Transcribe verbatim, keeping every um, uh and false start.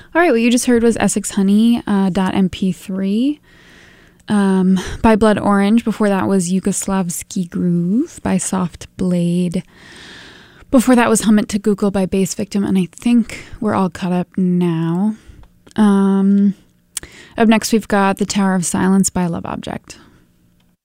All right, what you just heard was Essex Honey uh, .m p three um, by Blood Orange. Before that was Yugoslavski Groove by Soft Blade. Before that was Hum It to Google by Bass Victim, and I think we're all caught up now. Um, up next, we've got The Tower of Silence by Love Object.